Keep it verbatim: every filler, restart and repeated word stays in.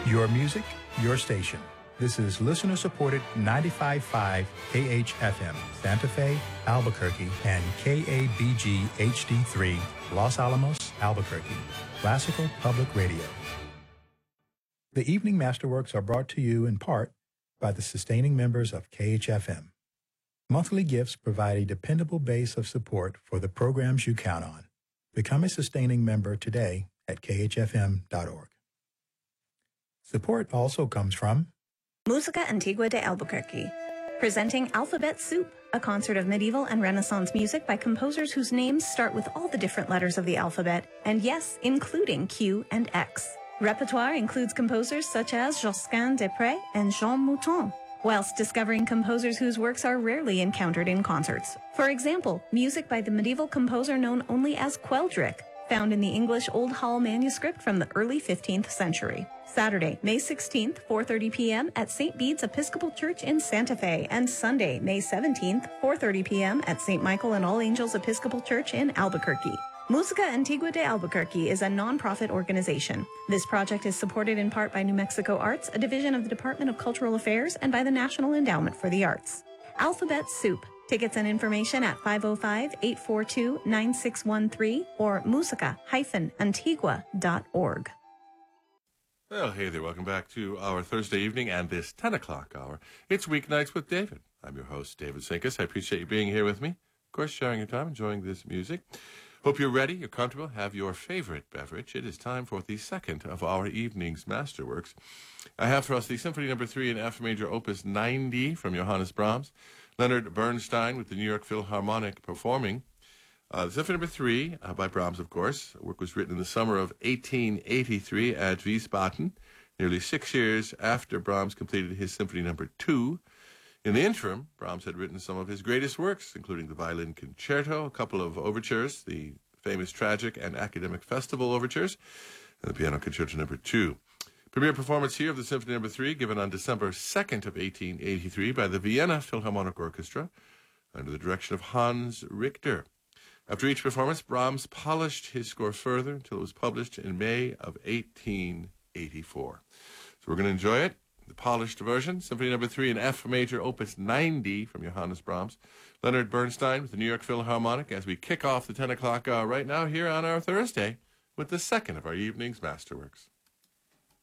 Your music, your station. This is listener-supported ninety-five point five K H F M, Santa Fe, Albuquerque, and K A B G H D three, Los Alamos, Albuquerque. Classical Public Radio. The Evening Masterworks are brought to you in part by the sustaining members of K H F M. Monthly gifts provide a dependable base of support for the programs you count on. Become a sustaining member today at K H F M dot org. Support also comes from Música Antigua de Albuquerque, presenting Alphabet Soup, a concert of medieval and Renaissance music by composers whose names start with all the different letters of the alphabet, and yes, including Q and X. Repertoire includes composers such as Josquin des Prez and Jean Mouton, whilst discovering composers whose works are rarely encountered in concerts. For example, music by the medieval composer known only as Queldric, found in the English Old Hall manuscript from the early fifteenth century. Saturday, May sixteenth, four thirty p.m. at Saint Bede's Episcopal Church in Santa Fe, and Sunday, May seventeenth, four thirty p.m. at Saint Michael and All Angels Episcopal Church in Albuquerque. Música Antigua de Albuquerque is a non-profit organization. This project is supported in part by New Mexico Arts, a division of the Department of Cultural Affairs, and by the National Endowment for the Arts. Alphabet Soup. Tickets and information at five oh five, eight four two, nine six one three or musica dash antigua dot org. Well, hey there. Welcome back to our Thursday evening and this ten o'clock hour. It's Weeknights with David. I'm your host, David Sinkus. I appreciate you being here with me. Of course, sharing your time, enjoying this music. Hope you're ready, you're comfortable, have your favorite beverage. It is time for the second of our evening's masterworks. I have for us the Symphony Number Three in F Major, Opus ninety from Johannes Brahms. Leonard Bernstein with the New York Philharmonic performing. Uh, the Symphony Number Three uh, by Brahms, of course. The work was written in the summer of eighteen eighty-three at Wiesbaden, nearly six years after Brahms completed his Symphony Number Two. In the interim, Brahms had written some of his greatest works, including the Violin Concerto, a couple of overtures, the famous Tragic and Academic Festival overtures, and the Piano Concerto Number Two. Premiere performance here of the Symphony Number Three, given on December second of eighteen eighty-three by the Vienna Philharmonic Orchestra, under the direction of Hans Richter. After each performance, Brahms polished his score further until it was published in May of eighteen eighty-four. So we're going to enjoy it. The polished version, Symphony Number Three in F Major, Opus ninety from Johannes Brahms. Leonard Bernstein with the New York Philharmonic as we kick off the ten o'clock hour right now here on our Thursday with the second of our evening's masterworks.